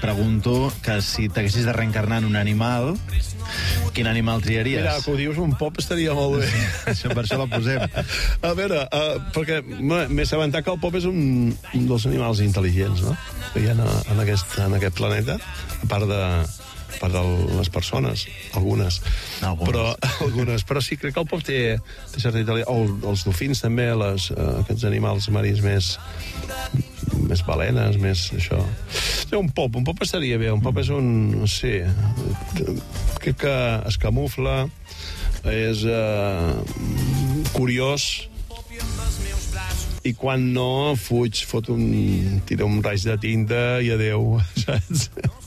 pregunto que si t'haguessis de reencarnar en un animal, quin animal triaries? Mira, que ho dius, un pop estaria molt bé. Això, per això la posem. A veure, perquè m'he assabentat que el pop és un dels animals intel·ligents, no?, que hi ha en aquest planeta, a part de les persones, algunes. Però sí, crec que el pop té certa intel·ligència. Els dofins, també, aquests animals marins més balenes, més això. Un pop estaria bé. Un pop és no sé, crec que es camufla, és curiós, i quan no, fuig, tira un raig de tinta i adeu, saps?